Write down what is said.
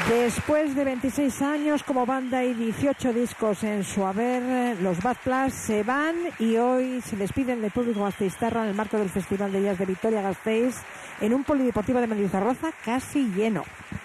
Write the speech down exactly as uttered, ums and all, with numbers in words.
Después de veintiséis años como banda y dieciocho discos en su haber, los Bad Plus se van y hoy se despiden del público gasteiztarra en el marco del Festival de Jazz de Vitoria-Gasteiz en un polideportivo de Mendizorroza casi lleno.